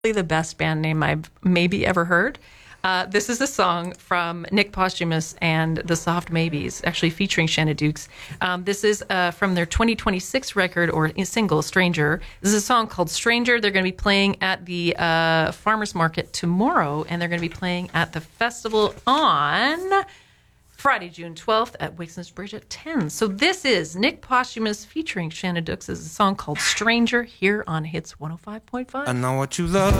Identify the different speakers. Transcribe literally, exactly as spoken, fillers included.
Speaker 1: The best band name I've maybe ever heard. Uh, this is a song from Nick Posthumous and the Soft Maybes, actually featuring Shanna Dukes. Um, this is uh, from their twenty twenty-six record or single, Stranger. This is a song called Stranger. They're going to be playing at the uh, Farmers Market tomorrow, and they're going to be playing at the festival on Friday, June twelfth at Wixons Bridge at ten. So this is Nick Posthumous featuring Shanna Dukes. This is a song called Stranger here on Hits one oh five point five.
Speaker 2: I know what you love.